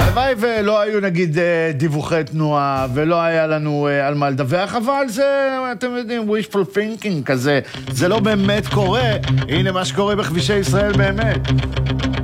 הלוואי ולא היו נגיד דיווחי תנועה, ולא היה לנו על מה לדווח, אבל זה, אתם יודעים, wishful thinking כזה, זה לא באמת קורה. הנה מה שקורה בכבישי ישראל באמת.